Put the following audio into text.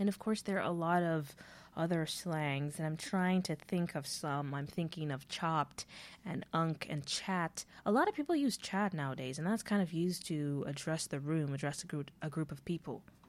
And of course, there are a lot of other slangs, and I'm trying to think of some. I'm thinking of chopped and unk and chat. A lot of people use chat nowadays, and that's kind of used to address the room, address a group of people.